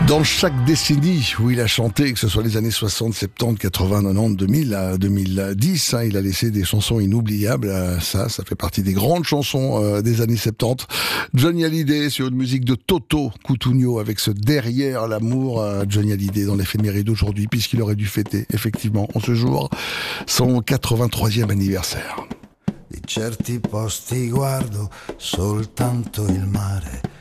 Dans chaque décennie où il a chanté, que ce soit les années 60, 70, 80, 90, 2000 à 2010, il a laissé des chansons inoubliables. Ça fait partie des grandes chansons des années 70. Johnny Hallyday sur une musique de Toto Cutugno avec ce Derrière l'amour. Johnny Hallyday dans l'éphéméride d'aujourd'hui, puisqu'il aurait dû fêter effectivement en ce jour son 83e anniversaire. Di certi posti guardo soltanto il mare